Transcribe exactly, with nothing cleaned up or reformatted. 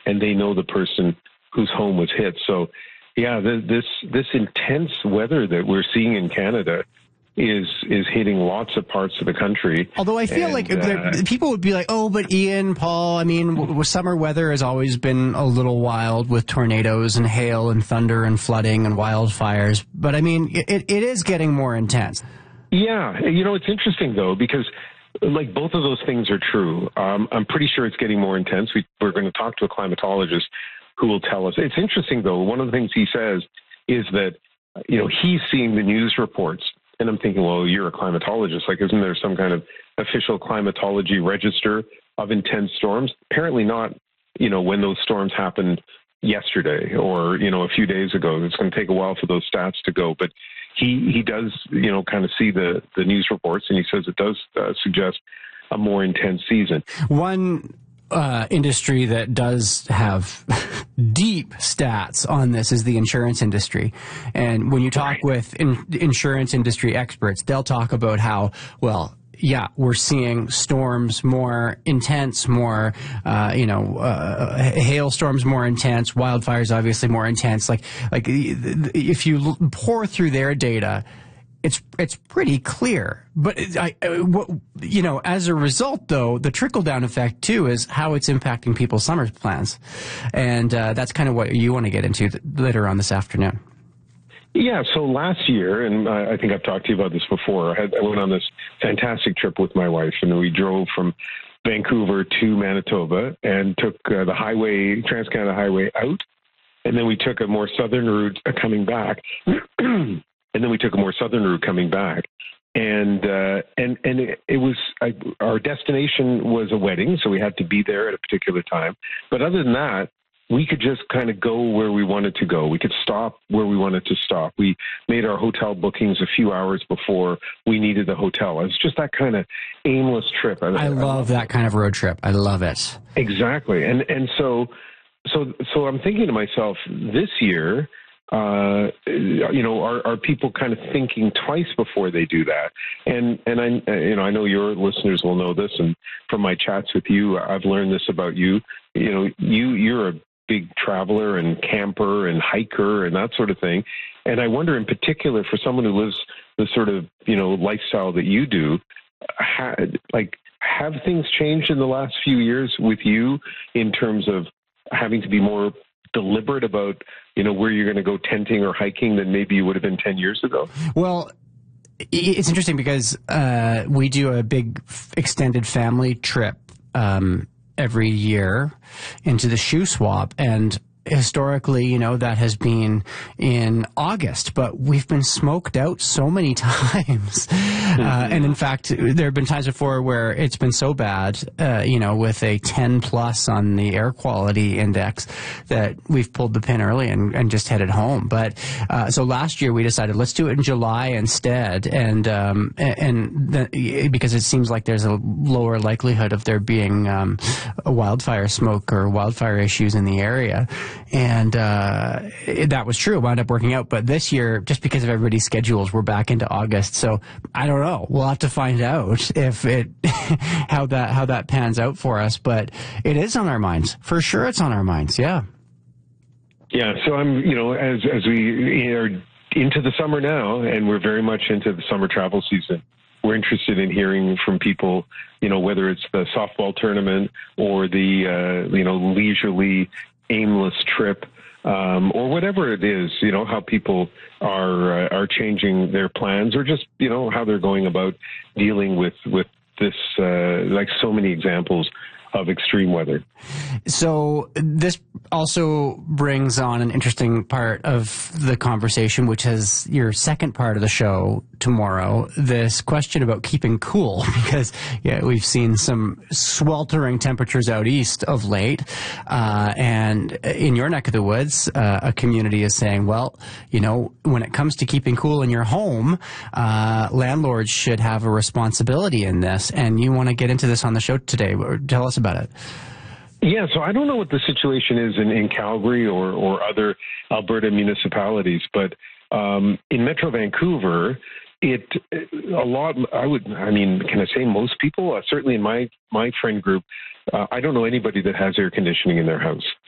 and they know the person whose home was hit. So, yeah, the, this this intense weather that we're seeing in Canada is is hitting lots of parts of the country. Although I feel and, like uh, people would be like, oh, but Ian, Paul, I mean, w- summer weather has always been a little wild with tornadoes and hail and thunder and flooding and wildfires. But I mean, it, it is getting more intense. Yeah. You know, it's interesting, though, because like both of those things are true. Um, I'm pretty sure it's getting more intense. We, we're going to talk to a climatologist who will tell us. It's interesting, though. One of the things he says is that, you know, he's seeing the news reports. And I'm thinking, well, you're a climatologist. Like, isn't there some kind of official climatology register of intense storms? Apparently not, you know, when those storms happened yesterday or, you know, a few days ago. It's going to take a while for those stats to go. But he, he does, you know, kind of see the, the news reports, and he says it does uh, suggest a more intense season. One Uh, industry that does have deep stats on this is the insurance industry. And when you talk Right. with in, insurance industry experts, they'll talk about how, well, yeah, we're seeing storms more intense, more, uh, you know, uh, hailstorms more intense, wildfires obviously more intense. Like, like if you pour through their data, It's it's pretty clear, but I, I, what, you know, as a result, though, the trickle down effect too is how it's impacting people's summer plans, and uh, that's kind of what you want to get into th- later on this afternoon. Yeah. So last year, and I, I think I've talked to you about this before. I, had, I went on this fantastic trip with my wife, and we drove from Vancouver to Manitoba and took uh, the highway, Trans-Canada Highway, out, and then we took a more southern route uh, coming back. And then we took a more southern route coming back, and uh, and and it, it was I, our destination was a wedding, so we had to be there at a particular time. But other than that, we could just kind of go where we wanted to go. We could stop where we wanted to stop. We made our hotel bookings a few hours before we needed the hotel. It was just that kind of aimless trip. I, I love I love that kind of road trip. I love it. Exactly, and and so so so I'm thinking to myself this year. Uh, you know, are, are people kind of thinking twice before they do that? And and I, you know, I know your listeners will know this, and from my chats with you, I've learned this about you. You know, you you're a big traveler and camper and hiker and that sort of thing. And I wonder, in particular, for someone who lives the sort of you know lifestyle that you do, ha, like have things changed in the last few years with you in terms of having to be more deliberate about, you know, where you're going to go tenting or hiking than maybe you would have been ten years ago? Well, it's interesting because uh, we do a big extended family trip um, every year into the Shuswap, and historically, you know, that has been in August, but we've been smoked out so many times. Mm-hmm. Uh, and in fact, there have been times before where it's been so bad, uh, you know, with a ten plus on the air quality index that we've pulled the pin early and, and just headed home. But, uh, so last year we decided let's do it in July instead. And, um, and the, because it seems like there's a lower likelihood of there being, um, a wildfire smoke or wildfire issues in the area. And uh, it, that was true. It wound up working out. But this year, just because of everybody's schedules, we're back into August. So I don't know. We'll have to find out if it how that how that pans out for us. But it is on our minds. For sure it's on our minds. Yeah. Yeah. So I'm, you know, as as we are into the summer now, and we're very much into the summer travel season, we're interested in hearing from people, you know, whether it's the softball tournament or the, uh, you know, leisurely aimless trip, um, or whatever it is, you know, how people are uh, are changing their plans, or just, you know, how they're going about dealing with with this, uh, like so many examples of extreme weather. So this also brings on an interesting part of the conversation, which is your second part of the show tomorrow, this question about keeping cool, because yeah, we've seen some sweltering temperatures out east of late, uh, and in your neck of the woods, uh, a community is saying, well, you know, when it comes to keeping cool in your home, uh, landlords should have a responsibility in this, and you want to get into this on the show today. Tell us about it. Yeah, so I don't know what the situation is in, in Calgary or, or other Alberta municipalities, but um, in Metro Vancouver, it a lot. I would, I mean, can I say most people? Uh, certainly in my my friend group, uh, I don't know anybody that has air conditioning in their house.